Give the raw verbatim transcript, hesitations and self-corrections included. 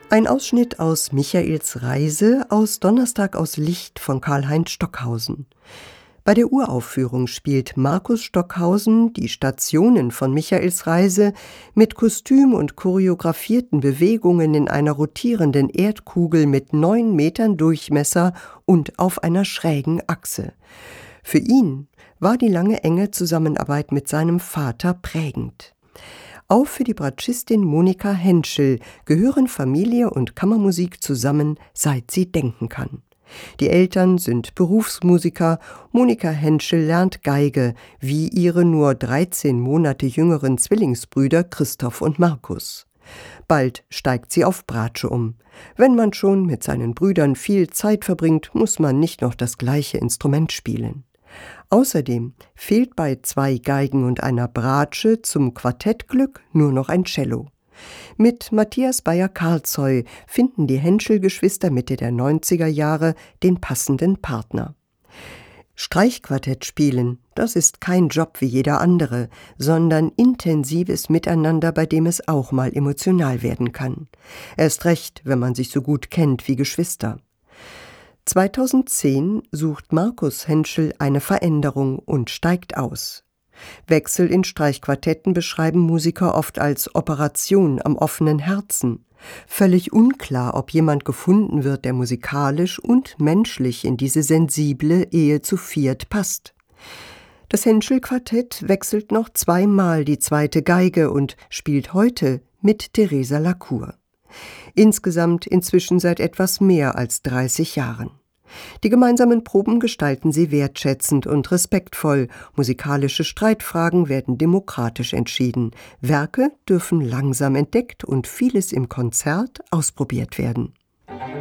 Ein Ausschnitt aus Michaels Reise aus Donnerstag aus Licht von Karl-Heinz Stockhausen. Bei der Uraufführung spielt Markus Stockhausen die Stationen von Michaels Reise mit Kostüm und choreografierten Bewegungen in einer rotierenden Erdkugel mit neun Metern Durchmesser und auf einer schrägen Achse. Für ihn war die lange enge Zusammenarbeit mit seinem Vater prägend. Auch für die Bratschistin Monika Henschel gehören Familie und Kammermusik zusammen, seit sie denken kann. Die Eltern sind Berufsmusiker, Monika Henschel lernt Geige, wie ihre nur dreizehn Monate jüngeren Zwillingsbrüder Christoph und Markus. Bald steigt sie auf Bratsche um. Wenn man schon mit seinen Brüdern viel Zeit verbringt, muss man nicht noch das gleiche Instrument spielen. Außerdem fehlt bei zwei Geigen und einer Bratsche zum Quartettglück nur noch ein Cello. Mit Matthias Beyer-Karlshoy finden die Henschel-Geschwister Mitte der neunziger Jahre den passenden Partner. Streichquartett spielen, das ist kein Job wie jeder andere, sondern intensives Miteinander, bei dem es auch mal emotional werden kann. Erst recht, wenn man sich so gut kennt wie Geschwister. zweitausendzehn sucht Markus Henschel eine Veränderung und steigt aus. Wechsel in Streichquartetten beschreiben Musiker oft als Operation am offenen Herzen. Völlig unklar, ob jemand gefunden wird, der musikalisch und menschlich in diese sensible Ehe zu viert passt. Das Henschel-Quartett wechselt noch zweimal die zweite Geige und spielt heute mit Theresa Lacour. Insgesamt inzwischen seit etwas mehr als dreißig Jahren. Die gemeinsamen Proben gestalten sie wertschätzend und respektvoll, musikalische Streitfragen werden demokratisch entschieden, Werke dürfen langsam entdeckt und vieles im Konzert ausprobiert werden.